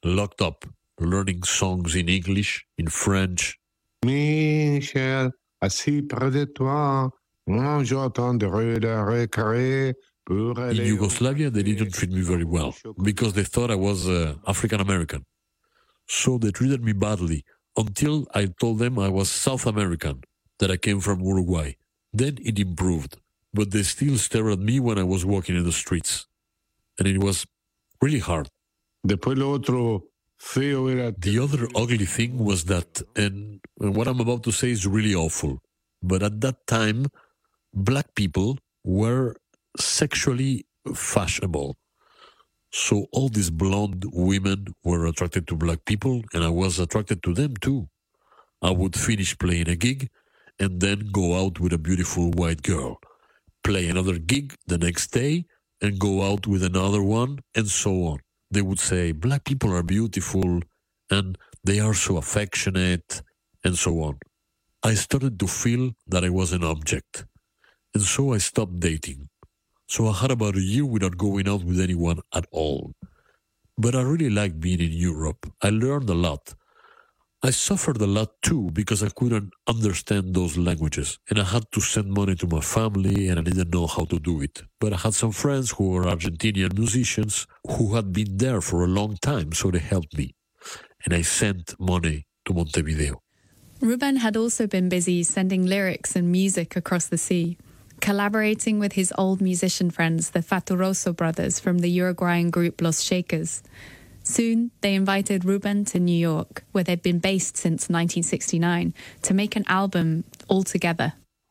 locked up, learning songs in English, in French. Michel, assis près de toi, moi j'attendrai le récré. In Yugoslavia, they didn't treat me very well because they thought I was African American. So they treated me badly until I told them I was South American, that I came from Uruguay. Then it improved, but they still stared at me when I was walking in the streets. And it was really hard. The other ugly thing was that, and what I'm about to say is really awful, but at that time, black people were sexually fashionable. So all these blonde women were attracted to black people, and I was attracted to them too. I would finish playing a gig and then go out with a beautiful white girl, play another gig the next day, and go out with another one, and so on. They would say, black people are beautiful, and they are so affectionate, and so on. I started to feel that I was an object, and so I stopped dating. So I had about a year without going out with anyone at all. But I really liked being in Europe. I learned a lot. I suffered a lot too because I couldn't understand those languages and I had to send money to my family and I didn't know how to do it. But I had some friends who were Argentinian musicians who had been there for a long time, so they helped me. And I sent money to Montevideo. Ruben had also been busy sending lyrics and music across the sea, collaborating with his old musician friends, the Fatturoso brothers from the Uruguayan group Los Shakers. Soon, they invited Ruben to New York, where they'd been based since 1969, to make an album all together.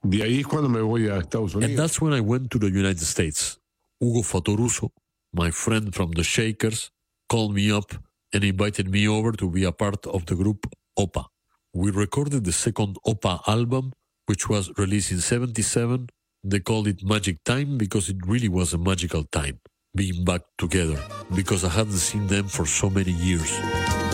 And that's when I went to the United States. Hugo Fattoruso, my friend from the Shakers, called me up and invited me over to be a part of the group Opa. We recorded the second Opa album, which was released in 1977. They called it Magic Time because it really was a magical time, being back together, because I hadn't seen them for so many years.